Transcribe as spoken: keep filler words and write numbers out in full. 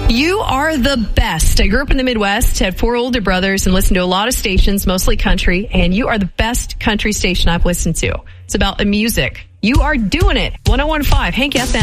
You are the best. I grew up in the Midwest, had four older brothers, and listened to a lot of stations, mostly country, and you are the best country station I've listened to. It's about the music. You are doing it. one oh one point five, Hank F M.